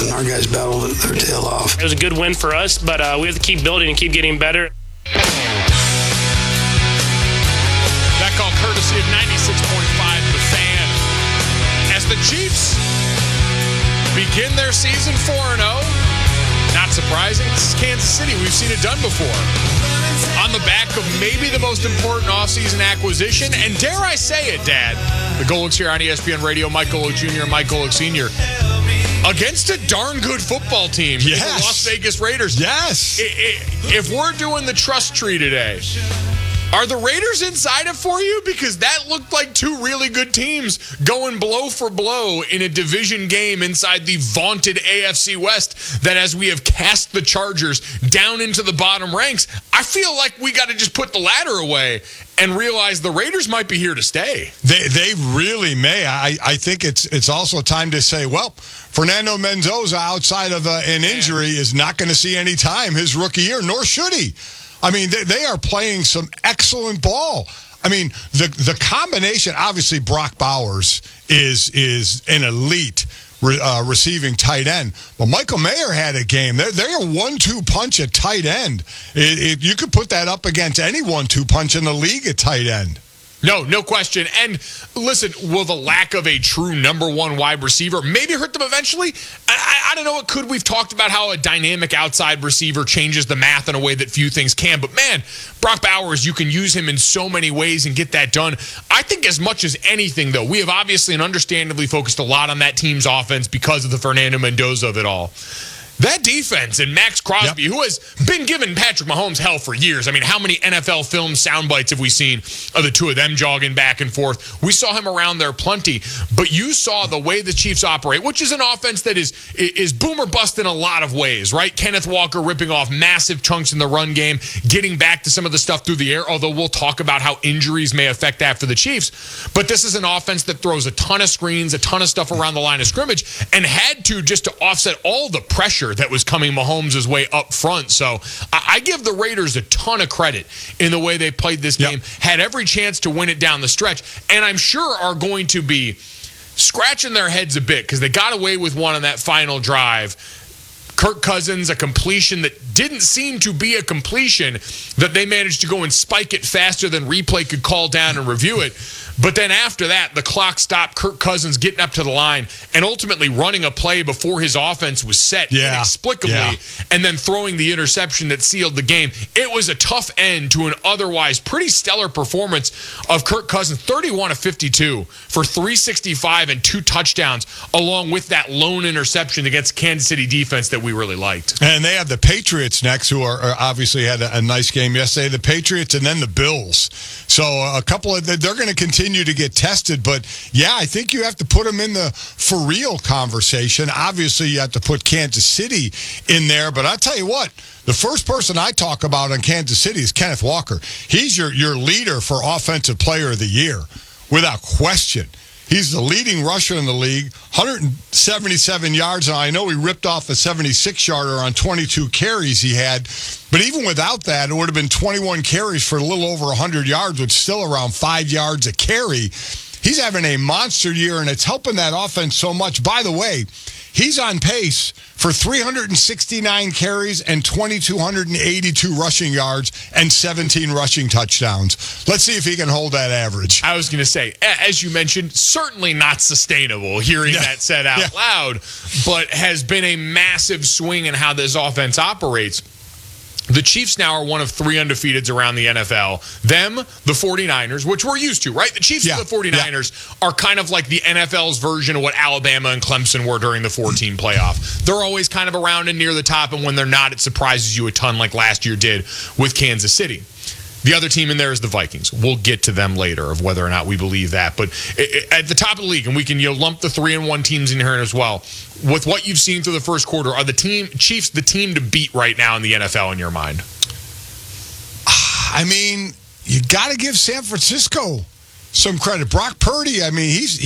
and our guys battled their tail off. It was a good win for us, but we have to keep building and keep getting better. That call courtesy of 96.5 The Fan. As the Chiefs begin their season 4-0, not surprising, this is Kansas City. We've seen it done before. On the back of maybe the most important offseason acquisition, and dare I say it, Dad, the Golics here on ESPN Radio, Mike Golic Jr., Mike Golic Sr., against a darn good football team. Yes. The Las Vegas Raiders. Yes. If we're doing the trust tree today, are the Raiders inside it for you? Because that looked like two really good teams going blow for blow in a division game inside the vaunted AFC West that, as we have cast the Chargers down into the bottom ranks, I feel like we got to just put the ladder away and realize the Raiders might be here to stay. They really may. I think it's also time to say, well, Fernando Mendoza, outside of an injury, is not going to see any time his rookie year, nor should he. I mean, they are playing some excellent ball. I mean, the combination, obviously Brock Bowers is an elite receiving tight end. But Michael Mayer had a game. They're a 1-2 punch at tight end. You could put that up against any 1-2 punch in the league at tight end. No question. And listen, will the lack of a true number one wide receiver maybe hurt them eventually? I don't know. It could. We've talked about how a dynamic outside receiver changes the math in a way that few things can. But man, Brock Bowers, you can use him in so many ways and get that done. I think as much as anything, though, we have obviously and understandably focused a lot on that team's offense because of the Fernando Mendoza of it all. That defense and Max Crosby, who has been giving Patrick Mahomes hell for years. I mean, how many NFL film sound bites have we seen of the two of them jogging back and forth? We saw him around there plenty, but you saw the way the Chiefs operate, which is an offense that is boom or bust in a lot of ways, right? Kenneth Walker ripping off massive chunks in the run game, getting back to some of the stuff through the air, although we'll talk about how injuries may affect that for the Chiefs. But this is an offense that throws a ton of screens, a ton of stuff around the line of scrimmage, and had to just to offset all the pressure that was coming Mahomes' way up front. So I give the Raiders a ton of credit in the way they played this game, had every chance to win it down the stretch, and I'm sure are going to be scratching their heads a bit because they got away with one on that final drive. Kirk Cousins, a completion that didn't seem to be a completion, that they managed to go and spike it faster than replay could call down and review it. But then after that, the clock stopped, Kirk Cousins getting up to the line and ultimately running a play before his offense was set inexplicably, and then throwing the interception that sealed the game. It was a tough end to an otherwise pretty stellar performance of Kirk Cousins, 31 of 52 for 365 and 2 touchdowns, along with that lone interception against Kansas City defense that we really liked. And they have the Patriots next, who are obviously had a nice game yesterday. The Patriots and then the Bills. So a couple of they're going to continue to get tested, but yeah, I think you have to put them in the for real conversation. Obviously, you have to put Kansas City in there, but I'll tell you what, the first person I talk about on Kansas City is Kenneth Walker. He's your leader for Offensive Player of the Year, without question. He's the leading rusher in the league, 177 yards. And I know he ripped off a 76-yarder on 22 carries he had. But even without that, it would have been 21 carries for a little over 100 yards, which is still around 5 yards a carry. He's having a monster year, and it's helping that offense so much. By the way, he's on pace for 369 carries and 2,282 rushing yards and 17 rushing touchdowns. Let's see if he can hold that average. I was going to say, as you mentioned, certainly not sustainable hearing that said out loud, but has been a massive swing in how this offense operates. The Chiefs now are one of 3 undefeateds around the NFL. Them, the 49ers, which we're used to, right? The Chiefs and the 49ers are kind of like the NFL's version of what Alabama and Clemson were during the 14 playoff. They're always kind of around and near the top, and when they're not, it surprises you a ton like last year did with Kansas City. The other team in there is the Vikings. We'll get to them later of whether or not we believe that. But at the top of the league, and we can lump the 3-1 teams in here as well, with what you've seen through the first quarter, are the Chiefs the team to beat right now in the NFL in your mind? I mean, you got to give San Francisco some credit. Brock Purdy, I mean, he's